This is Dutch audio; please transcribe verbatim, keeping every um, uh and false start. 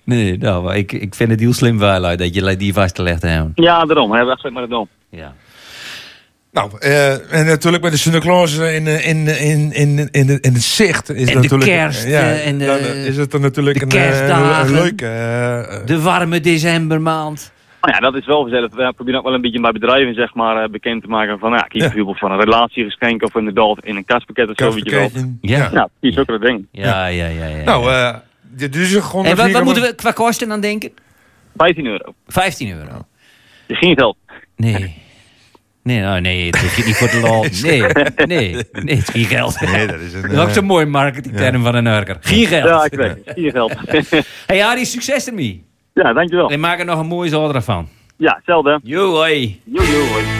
Nee, nou, maar ik, ik vind het heel slim wel uit dat je die vastgelegd hebt. Ja, daarom. Hij heeft echt maar het doen. Ja. Nou, uh, en natuurlijk met de Sinterklaas in, in, in, in, in, in, in het zicht. Is en natuurlijk, de kerst. Ja, en de, dan is het er natuurlijk de een, kerstdagen, een, een leuke... Uh, de warme decembermaand. Nou ja, dat is wel gezellig. We proberen ook wel een beetje bij bedrijven zeg maar, bekend te maken van, ja, kijk ja. bijvoorbeeld van een relatiegeschenk of inderdaad in een kastpakket of zo. Weet je wel. Ja, ja, die is ook dat ding. Ja, ja, ja. ja, ja. Nou, uh, dit is gewoon... En wat, wat moeten we qua kosten aan denken? vijftien euro. vijftien euro. Je ging geld. Nee. Nee, nou, nee, het is niet voor de lol. Nee, nee, nee, het is geen geld. Nee, dat is een... Dat is ook zo'n mooi marketingterm ja. van een urker. Geen geld. Ja, ik weet het. Geen geld. Hey Arie, succes ermee. Ja, dankjewel. En maak er nog een mooie zaterdag van. Ja, hetzelfde. Yo, hoi. Yo, yo, hoi.